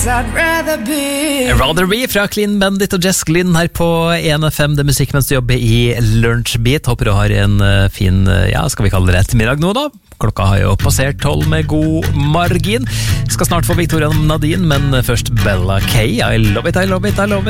I'd Rather Be fra Clean Bandit og Jess Glynn her på 1FM. Det er musikk mens du jobber i Lunsjbeat. Håper du har en fin, skal vi kalle det ettermiddag nå da? Klokka har jo passert 12 med god margin. Skal snart få Victoria Nadine, men først Bella K. I love it, I love it, I love it.